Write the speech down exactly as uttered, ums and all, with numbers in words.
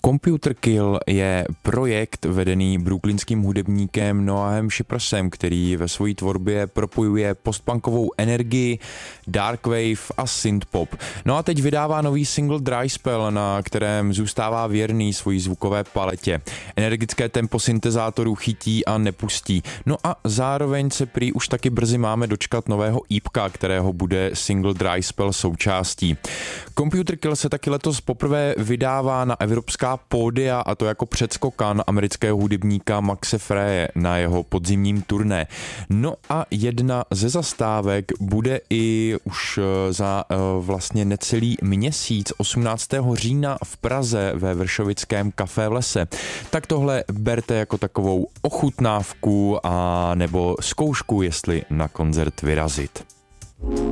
Computer Kill je projekt vedený brooklynským hudebníkem Noahem Cypressem, který ve své tvorbě propojuje postpunkovou energii, darkwave a synthpop. No a teď vydává nový single Dry Spell, na kterém zůstává věrný svojí zvukové paletě. Energické tempo syntezátorů chytí a nepustí. No a zároveň se prý už taky brzy máme dočkat nového ípka, kterého bude single Dry Spell součástí. Computer Kill se taky letos poprvé vydává na evropská pódia, a to jako předskokan amerického hudebníka Maxe Freje na jeho podzimním turné. No a jedna ze zastávek bude i už za vlastně necelý měsíc, osmnáctého října v Praze ve Vršovickém Café v lese. Tak tohle berte jako takovou ochutnávku a nebo zkoušku, jestli na koncert vyrazit.